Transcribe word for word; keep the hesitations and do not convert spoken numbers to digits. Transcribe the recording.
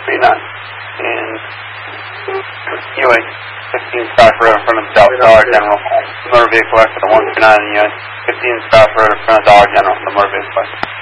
three nine. And U H fifteen South Road in front of South Dollar General. Motor vehicle exit at one three nine and U H fifteen South Road in front of Dollar General. The motor vehicle exit.